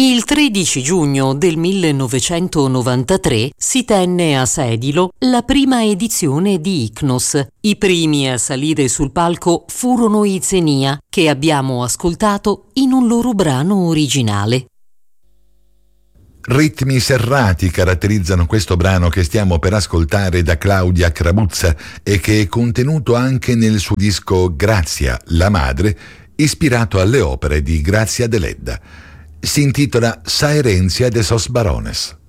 Il 13 giugno del 1993 si tenne a Sedilo la prima edizione di Ichnos. I primi a salire sul palco furono i Xenia, che abbiamo ascoltato in un loro brano originale. Ritmi serrati caratterizzano questo brano che stiamo per ascoltare da Claudia Crabuzza e che è contenuto anche nel suo disco Grazia, la madre, ispirato alle opere di Grazia Deledda. Si intitola Saerencia de sos Barones.